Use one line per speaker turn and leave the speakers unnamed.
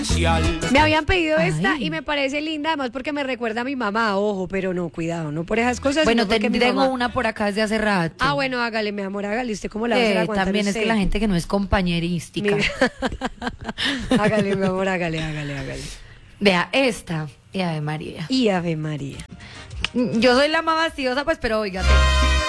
Me habían pedido esta
Ay.
y me parece linda, además porque me recuerda a mi mamá, ojo, pero no, cuidado, no por esas cosas.
Bueno,
sino porque mi
tengo
mamá...
una por acá desde hace rato.
Ah, bueno, hágale, mi amor, hágale. ¿Usted cómo la va a hacer aguantar
también es
usted?
que la gente que no es compañerística.
Hágale, mi amor, hágale.
Vea, esta. Y Ave María.
Y Ave María.
Yo soy la más fastidiosa, pues, pero oígate.